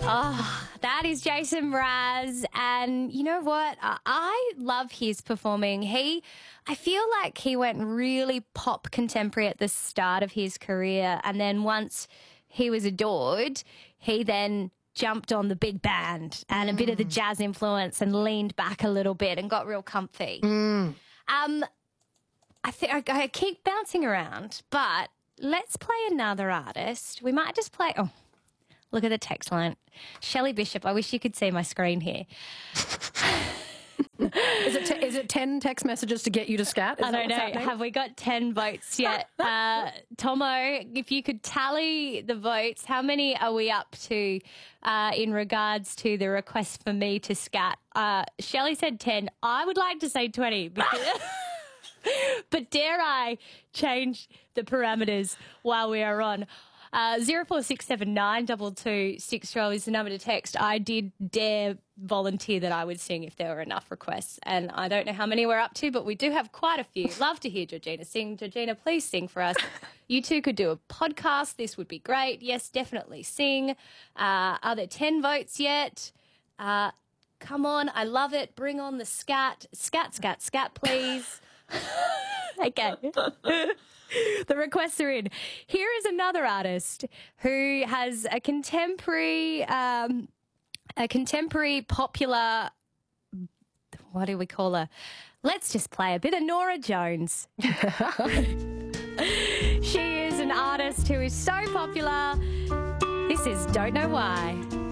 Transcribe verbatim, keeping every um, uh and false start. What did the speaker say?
Oh, that is Jason Mraz. And you know what? I, I love his performing. He, I feel like he went really pop contemporary at the start of his career. And then once he was adored, he then jumped on the big band and mm. a bit of the jazz influence and leaned back a little bit and got real comfy. Mm. Um, I think I, I keep bouncing around, but let's play another artist. We might just play... Oh. Look at the text line. Shelley Bishop, I wish you could see my screen here. Is it, te- is it ten text messages to get you to scat? Is I don't know. Happening? Have we got ten votes yet? uh, Tomo, if you could tally the votes, how many are we up to uh, in regards to the request for me to scat? Uh, Shelley said ten. I would like to say twenty. Because but dare I change the parameters while we are on? Uh, zero four six seven nine two two six twelve is the number to text. I did dare volunteer that I would sing if there were enough requests, and I don't know how many we're up to, but we do have quite a few. Love to hear Georgina sing. Georgina, please sing for us. You two could do a podcast. This would be great. Yes, definitely sing. Uh, are there ten votes yet? Uh, come on. I love it. Bring on the scat. Scat, scat, scat, please. Okay. The requests are in. Here is another artist who has a contemporary, um, a contemporary popular, what do we call her? Let's just play a bit of Nora Jones. She is an artist who is so popular. This is Don't Know Why.